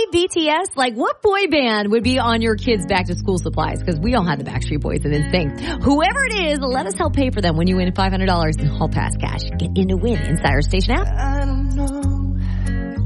BTS? Like, what boy band would be on your kids' back to school supplies? Because we all had the Backstreet Boys and NSYNC. Whoever it is, let us help pay for them when you win $500 in Hall Pass cash. Get in to win inside our station app.